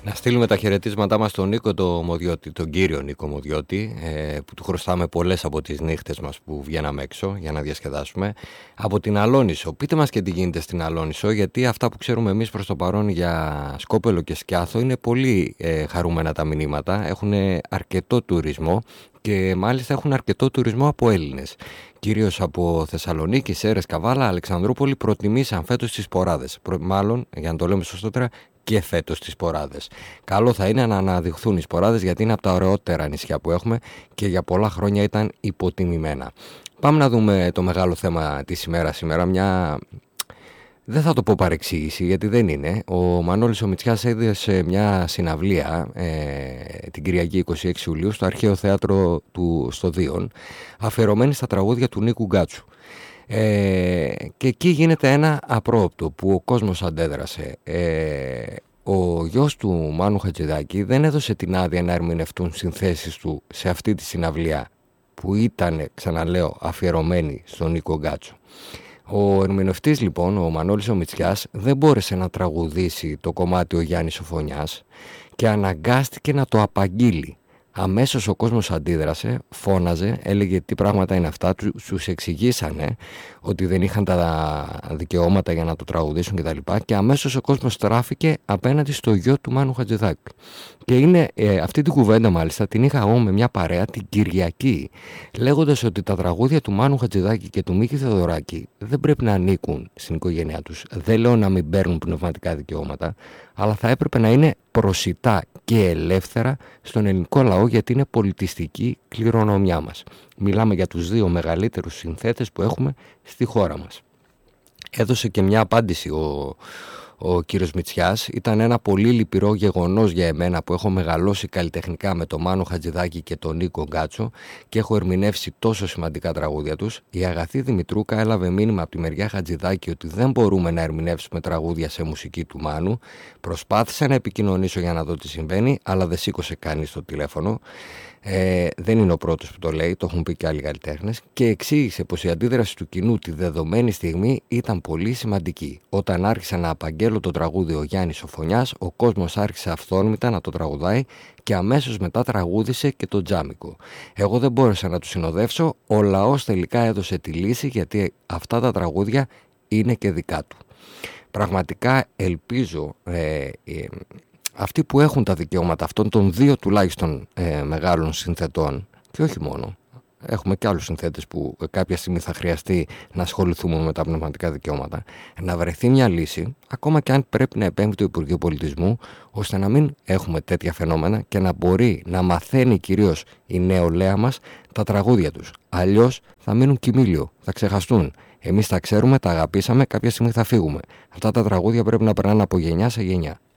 Να στείλουμε τα χαιρετίσματά μας στον Νίκο Μοδιώτη, τον κύριο Νίκο Μοδιώτη, που του χρωστάμε πολλές από τις νύχτες μας που βγαίναμε έξω για να διασκεδάσουμε. Από την Αλόνισο. Πείτε μας και τι γίνεται στην Αλόνισο, γιατί αυτά που ξέρουμε εμείς προς το παρόν για Σκόπελο και Σκιάθο είναι πολύ χαρούμενα τα μηνύματα. Έχουν αρκετό τουρισμό και μάλιστα έχουν αρκετό τουρισμό από Έλληνες. Κυρίως από Θεσσαλονίκη, Σέρρες, Καβάλα, Αλεξανδρούπολη προτιμήσαν φέτος τις ποράδες. Μάλλον, για να το λέμε σωστότερα, και φέτος τις ποράδες. Καλό θα είναι να αναδειχθούν οι σποράδες, γιατί είναι από τα ωραιότερα νησιά που έχουμε και για πολλά χρόνια ήταν υποτιμημένα. Πάμε να δούμε το μεγάλο θέμα της ημέρας σήμερα. Δεν θα το πω παρεξήγηση, γιατί δεν είναι. Ο Μανώλης ο Μητσιάς έδωσε μια συναυλία την Κυριακή 26 Ιουλίου στο Αρχαίο Θέατρο του Στοδίων, αφιερωμένη στα τραγούδια του Νίκου Γκάτσου. Και εκεί γίνεται ένα απρόοπτο που ο κόσμος αντέδρασε. Ο γιος του Μάνου Χατζηδάκη δεν έδωσε την άδεια να ερμηνευτούν συνθέσεις του σε αυτή τη συναυλία που ήταν, ξαναλέω, αφιερωμένη στον Νίκο Γκάτσο. Ο ερμηνευτής λοιπόν, ο Μανώλης ο Μητσιάς, δεν μπόρεσε να τραγουδήσει το κομμάτι ο Γιάννης ο Φωνιάς και αναγκάστηκε να το απαγγείλει. Αμέσως ο κόσμος αντίδρασε, φώναζε, έλεγε τι πράγματα είναι αυτά, τους εξηγήσανε ότι δεν είχαν τα δικαιώματα για να το τραγουδήσουν κτλ. Και αμέσως ο κόσμος στράφηκε απέναντι στο γιο του Μάνου Χατζηδάκη. Και είναι αυτή την κουβέντα μάλιστα την είχα εγώ με μια παρέα την Κυριακή, λέγοντας ότι τα τραγούδια του Μάνου Χατζηδάκη και του Μίκη Θεοδωράκη δεν πρέπει να ανήκουν στην οικογένειά τους. Δεν λέω να μην παίρνουν πνευματικά δικαιώματα, αλλά θα έπρεπε να είναι προσιτά και ελεύθερα στον ελληνικό λαό, γιατί είναι πολιτιστική κληρονομιά μας. Μιλάμε για τους δύο μεγαλύτερους συνθέτες που έχουμε στη χώρα μας. Έδωσε και μια απάντηση ο κύριος Μητσιάς. Ήταν ένα πολύ λυπηρό γεγονός για εμένα που έχω μεγαλώσει καλλιτεχνικά με τον Μάνο Χατζηδάκη και τον Νίκο Γκάτσο και έχω ερμηνεύσει τόσο σημαντικά τραγούδια τους. Η Αγαθή Δημητρούκα έλαβε μήνυμα από τη μεριά Χατζηδάκη ότι δεν μπορούμε να ερμηνεύσουμε τραγούδια σε μουσική του Μάνου. Προσπάθησα να επικοινωνήσω για να δω τι συμβαίνει, αλλά δεν σήκωσε κανείς το τηλέφωνο. Δεν είναι ο πρώτος που το λέει, το έχουν πει και άλλοι καλλιτέχνες, και εξήγησε πως η αντίδραση του κοινού τη δεδομένη στιγμή ήταν πολύ σημαντική. Όταν άρχισε να απαγγέλω το τραγούδι ο Γιάννης ο Φωνιάς, ο κόσμος άρχισε αυθόρμητα να το τραγουδάει και αμέσως μετά τραγούδισε και το τζάμικο. Εγώ δεν μπόρεσα να του συνοδεύσω, ο λαός τελικά έδωσε τη λύση, γιατί αυτά τα τραγούδια είναι και δικά του. Πραγματικά ελπίζω αυτοί που έχουν τα δικαιώματα αυτών των δύο τουλάχιστον μεγάλων συνθετών, και όχι μόνο, έχουμε και άλλους συνθέτες που κάποια στιγμή θα χρειαστεί να ασχοληθούμε με τα πνευματικά δικαιώματα, να βρεθεί μια λύση, ακόμα και αν πρέπει να επέμβει το Υπουργείο Πολιτισμού, ώστε να μην έχουμε τέτοια φαινόμενα και να μπορεί να μαθαίνει κυρίως η νεολαία μας τα τραγούδια τους. Αλλιώς θα μείνουν κοιμήλιο, θα ξεχαστούν. Εμείς τα ξέρουμε, τα αγαπήσαμε, κάποια στιγμή θα φύγουμε. Αυτά τα τραγούδια πρέπει να περνάνε από γενιά σε γενιά.